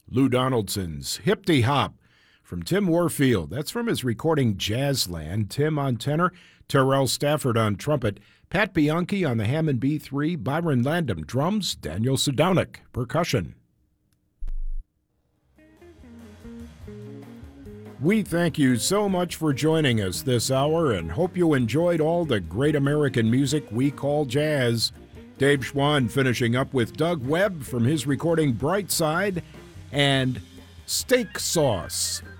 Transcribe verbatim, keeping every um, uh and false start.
Lou Donaldson's Hip-de Hop from Tim Warfield. That's from his recording Jazzland. Tim on tenor, Terrell Stafford on trumpet, Pat Bianchi on the Hammond B three, Byron Landam drums, Daniel Sadownik percussion. We thank you so much for joining us this hour and hope you enjoyed all the great American music we call jazz. Dave Schwann finishing up with Doug Webb from his recording Brightside and Steak Sauce.